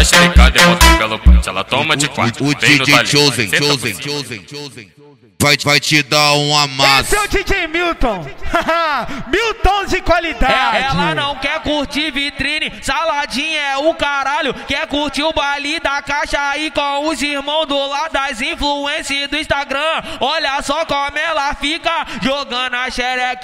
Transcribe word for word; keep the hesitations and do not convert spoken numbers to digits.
xerecada e bota pelo pente. Ela toma de quatro. O, o D J Chosen, Chosen, Chosen, Chosen. Vai, vai te dar um amasso. Esse é o D J Milton. Milton de qualidade. É, ela não quer curtir vitrine, saladinha é o caralho. Quer curtir o baile da caixa aí com os irmãos do lado das influências do Instagram. Olha só como ela fica jogando a xerequinha.